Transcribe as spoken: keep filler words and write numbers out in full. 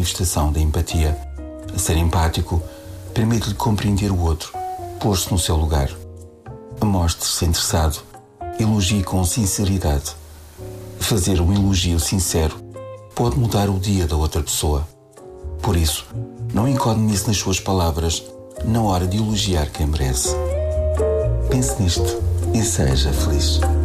manifestação da empatia. Ser empático permite-lhe compreender o outro, pôr-se no seu lugar. Mostre-se interessado, elogie com sinceridade. Fazer um elogio sincero pode mudar o dia da outra pessoa. Por isso, não economize nas suas palavras na hora de elogiar quem merece. Pense nisto e seja feliz.